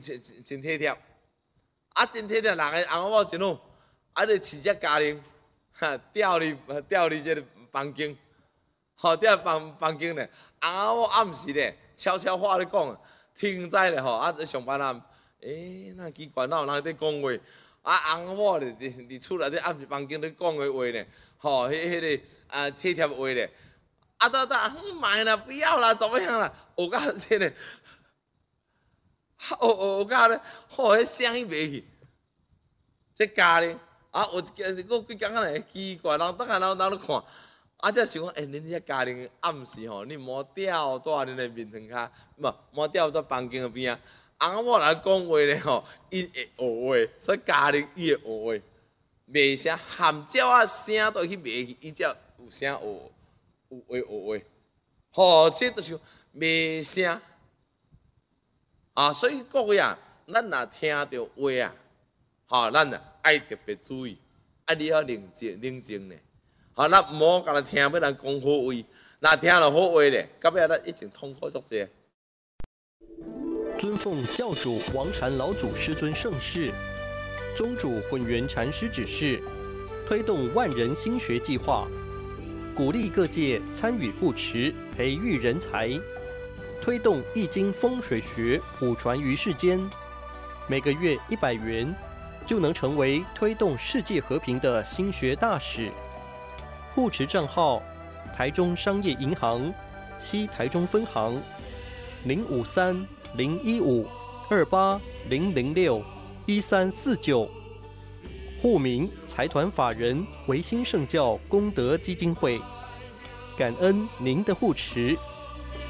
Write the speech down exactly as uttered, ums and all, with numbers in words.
真真体贴，啊真体贴，人个翁某真好，啊就饲只家庭，哈调你调你这个房间，吼调房房间咧，翁某暗时咧悄悄话咧讲，听知咧吼，啊上班啊，诶那奇怪，哪有人在讲话？啊翁某咧伫伫厝内底暗时房间咧讲个话咧，吼迄迄个啊体贴话咧，啊哒哒，买啦不要啦，怎么样啦？我讲这个。我我我讲咧，吼，迄声音袂去，这家咧，啊，有一个几工仔咧奇怪，人等下人人咧看，啊，才想讲，诶、欸，恁这家庭暗时吼，你莫吊在恁的面床骹，无莫吊在房间边啊。翁某来讲话咧吼，伊会学话，所以家庭伊会学话，袂声含鸟啊声都去袂去，伊才有声学，有话学话。吼，这就是袂声。啊，所以各位啊，咱若听到话啊，吼，咱啊爱特别注意，啊，你要冷静冷静咧，好，咱唔好甲人听要人讲好话，若听了好话咧，到尾咱一定痛苦足济。 尊奉教主王禅老祖师尊盛世，宗主混元禅师指示，推动万人心学计划，鼓励各界参与护持，培育人才。推动易经风水学普传于世间，每个月一百元，就能成为推动世界和平的心学大使。护持账号：台中商业银行西台中分行零五三零一五二八零零六一三四九，户名财团法人维新圣教功德基金会。感恩您的护持。